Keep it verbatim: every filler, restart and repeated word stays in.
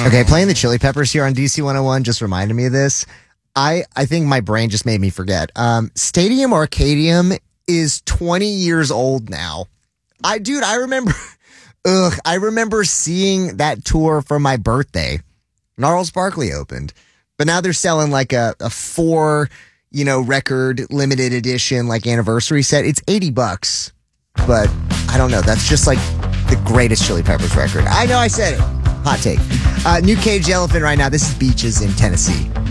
Okay, playing the Chili Peppers here on D C one oh one just reminded me of this. I, I think my brain just made me forget. Um, Stadium Arcadium is twenty years old now. I, dude, I remember, ugh, I remember seeing that tour for my birthday. Gnarls Barkley opened, but now they're selling like a, a four, you know, record limited edition, like anniversary set. It's eighty bucks, but I don't know. That's just like the greatest Chili Peppers record. I know I said it. Hot take. Uh, new Cage Elephant right now. This is Beaches in Tennessee.